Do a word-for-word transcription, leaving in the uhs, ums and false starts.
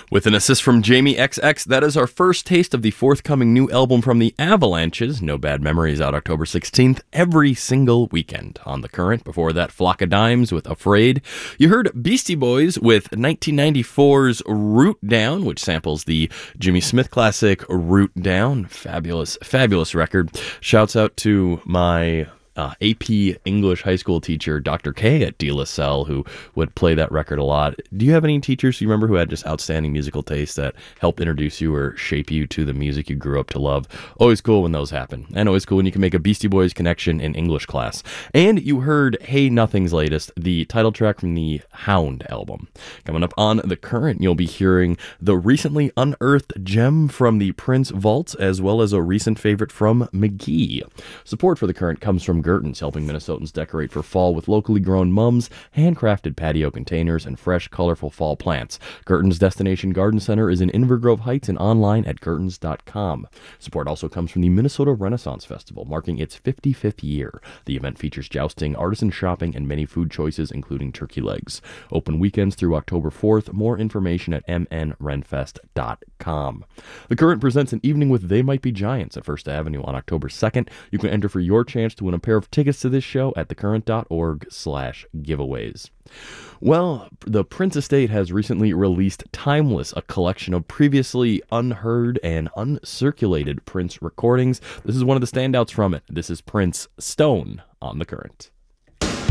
With an assist from Jamie X X, that is our first taste of the forthcoming new album from the Avalanches. No Bad Memories, out October sixteenth, every single weekend on The Current. Before that, Flock of Dimes with Afraid. You heard Beastie Boys with nineteen ninety-four's Root Down, which samples the Jimmy Smith classic Root Down. Fabulous, fabulous record. Shouts out to my Uh, A P English high school teacher, Doctor K at De La Salle, who would play that record a lot. Do you have any teachers you remember who had just outstanding musical taste that helped introduce you or shape you to the music you grew up to love? Always cool when those happen. And always cool when you can make a Beastie Boys connection in English class. And you heard Hey Nothing's latest, the title track from the Hound album. Coming up on The Current, you'll be hearing the recently unearthed gem from the Prince Vaults, as well as a recent favorite from McGee. Support for The Current comes from Gertens, helping Minnesotans decorate for fall with locally grown mums, handcrafted patio containers, and fresh, colorful fall plants. Gertens Destination Garden Center is in Inver Grove Heights and online at gertens dot com. Support also comes from the Minnesota Renaissance Festival, marking its fifty-fifth year. The event features jousting, artisan shopping, and many food choices, including turkey legs. Open weekends through October fourth. More information at m n renfest dot com. The Current presents an evening with They Might Be Giants at First Avenue on October second. You can enter for your chance to win a pair of tickets to this show at thecurrent.org slash giveaways. Well, the Prince Estate has recently released Timeless, a collection of previously unheard and uncirculated Prince recordings. This is one of the standouts from it. This is Prince Stone on The Current.